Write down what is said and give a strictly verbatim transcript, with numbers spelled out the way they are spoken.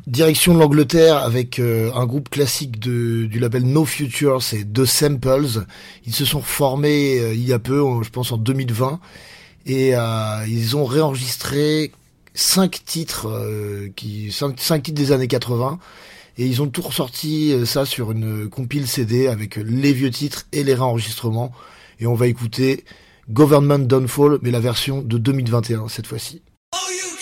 Direction de l'Angleterre avec euh, un groupe classique de, du label No Future, c'est The Samples. Ils se sont formés euh, il y a peu, je pense en deux mille vingt, et euh, ils ont réenregistré cinq titres, euh, qui cinq, cinq titres des années quatre-vingts, et ils ont tout ressorti euh, ça sur une compile C D avec les vieux titres et les réenregistrements. Et on va écouter Government Downfall, mais la version de deux mille vingt et un cette fois-ci.